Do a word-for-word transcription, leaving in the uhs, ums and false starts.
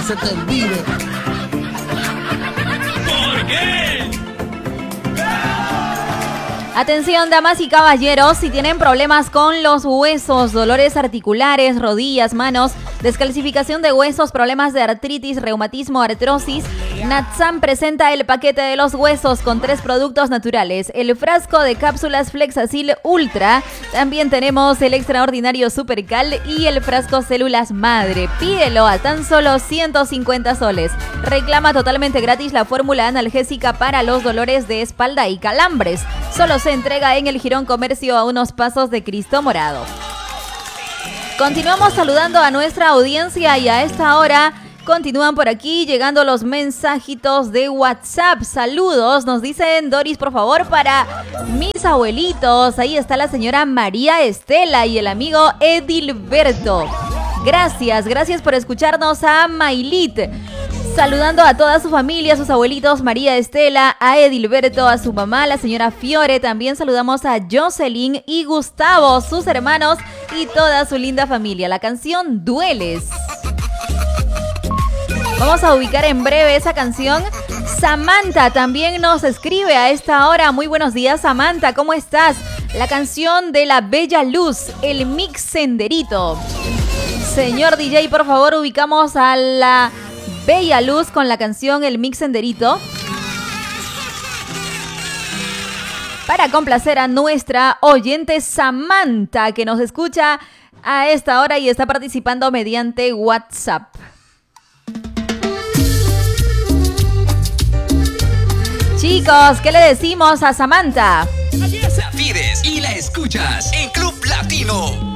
se te olvide. ¿Por qué? Atención, damas y caballeros, si tienen problemas con los huesos, dolores articulares, rodillas, manos, descalcificación de huesos, problemas de artritis, reumatismo, artrosis, Natsan presenta el paquete de los huesos con tres productos naturales. El frasco de cápsulas Flexacil Ultra. También tenemos el extraordinario Supercal y el frasco Células Madre. Pídelo a tan solo ciento cincuenta soles. Reclama totalmente gratis la fórmula analgésica para los dolores de espalda y calambres. Solo se entrega en el Jirón Comercio a unos pasos de Cristo Morado. Continuamos saludando a nuestra audiencia y a esta hora continúan por aquí llegando los mensajitos de WhatsApp. Saludos, nos dicen Doris, por favor, para mis abuelitos. Ahí está la señora María Estela y el amigo Edilberto. Gracias, gracias por escucharnos a Mailit. Saludando a toda su familia, a sus abuelitos, María Estela, a Edilberto, a su mamá, la señora Fiore. También saludamos a Jocelyn y Gustavo, sus hermanos y toda su linda familia. La canción Dueles. Vamos a ubicar en breve esa canción. Samantha también nos escribe a esta hora. Muy buenos días, Samantha, ¿cómo estás? La canción de La Bella Luz, el mix Senderito. Señor D J, por favor, ubicamos a La Bella Luz con la canción El Mix Senderito para complacer a nuestra oyente Samantha, que nos escucha a esta hora y está participando mediante WhatsApp. Chicos, ¿qué le decimos a Samantha? La pides y la escuchas en Club Latino.